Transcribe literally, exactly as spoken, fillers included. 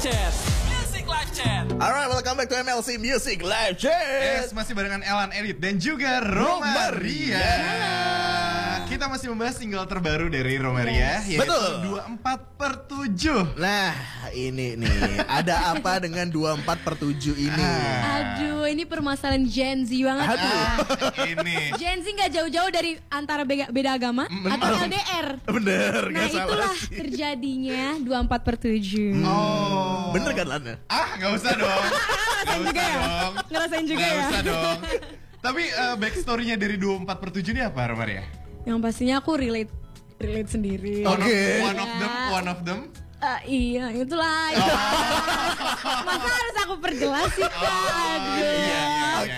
Chat. Music Live Chat. Alright, welcome back to M L C Music Live Chat. Yes, masih barengan Elan Edit dan juga Romaria. Kita masih membahas single terbaru dari Romaria, Yes. yaitu Betul. dua puluh empat per tujuh. Nah, ini nih, ada apa dengan dua puluh empat per tujuh ini? Aduh, ini permasalahan Gen Z banget. Aduh. Ah. Ini Gen Z nggak jauh-jauh dari antara beda, beda agama atau L D R. Bener, Nah gak salah itulah sih. terjadinya dua puluh empat per tujuh. Oh, Bener kan, Lana? Ah, nggak usah dong. Nggak Ngerasain juga usah ya? dong. Ngerasain juga Nggak ya? usah dong. Tapi uh, backstory-nya dari dua puluh empat per tujuh ini apa, Romaria? Yang pastinya aku relate relate sendiri. Oke. One of, one of Ya. them, one of them. Eh, iya, itulah. Masa harus aku perjelas sih, Kak? Aduh. iya, iya. Oke,